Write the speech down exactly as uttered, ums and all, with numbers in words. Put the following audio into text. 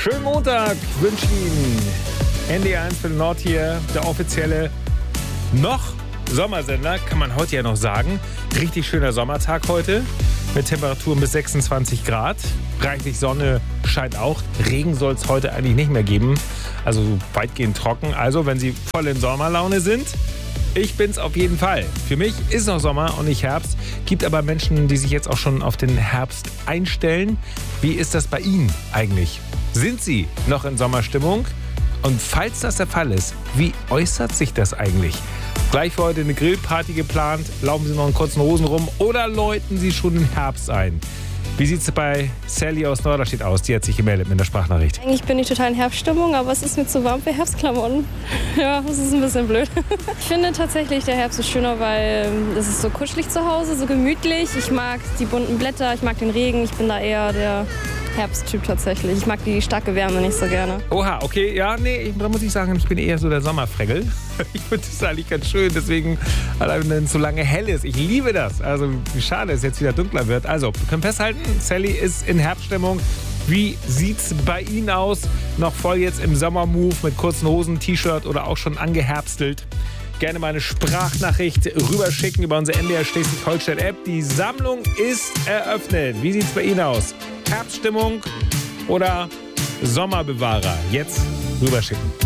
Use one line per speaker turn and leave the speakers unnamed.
Schönen Montag wünsche Ihnen N D R eins für den Nord hier, der offizielle noch Sommersender, kann man heute ja noch sagen. Richtig schöner Sommertag heute mit Temperaturen bis sechsundzwanzig Grad. Reichlich Sonne scheint auch. Regen soll es heute eigentlich nicht mehr geben. Also weitgehend trocken. Also wenn Sie voll in Sommerlaune sind, ich bin's auf jeden Fall. Für mich ist noch Sommer und nicht Herbst. Gibt aber Menschen, die sich jetzt auch schon auf den Herbst einstellen. Wie ist das bei Ihnen eigentlich? Sind Sie noch in Sommerstimmung? Und falls das der Fall ist, wie äußert sich das eigentlich? Gleich für heute eine Grillparty geplant. Laufen Sie noch in kurzen Hosen rum oder läuten Sie schon den Herbst ein? Wie sieht es bei Sally aus Norderstedt aus? Die hat sich gemeldet mit der Sprachnachricht.
Eigentlich bin ich total in Herbststimmung, aber es ist mir zu warm für Herbstklamotten. Ja, das ist ein bisschen blöd. Ich finde tatsächlich, der Herbst ist schöner, weil es ist so kuschelig zu Hause, so gemütlich. Ich mag die bunten Blätter, ich mag den Regen. Ich bin da eher der Herbsttyp tatsächlich. Ich mag die starke Wärme nicht so gerne.
Oha, okay, ja, nee, da muss ich sagen, ich bin eher so der Sommerfregel. Ich finde das eigentlich ganz schön, deswegen, allein wenn es so lange hell ist. Ich liebe das. Also, wie schade, dass es jetzt wieder dunkler wird. Also, wir können festhalten, Sally ist in Herbststimmung. Wie sieht's bei Ihnen aus? Noch voll jetzt im Sommermove mit kurzen Hosen, T-Shirt oder auch schon angeherbstelt? Gerne mal eine Sprachnachricht rüberschicken über unsere N D R Schleswig-Holstein-App. Die Sammlung ist eröffnet. Wie sieht's bei Ihnen aus? Herbststimmung oder Sommerbewahrer? Jetzt rüberschicken.